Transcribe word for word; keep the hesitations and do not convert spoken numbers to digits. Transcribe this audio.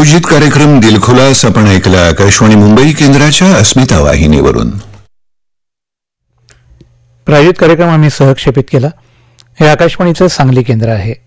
प्रायोजित कार्यक्रम दिलखुलास आपण ऐकला आकाशवाणी मुंबई केंद्राच्या अस्मिता वाहिनीवरून. प्रायोजित कार्यक्रम आम्ही सहक्षेपित केला. हे आकाशवाणीचं सांगली केंद्र आहे.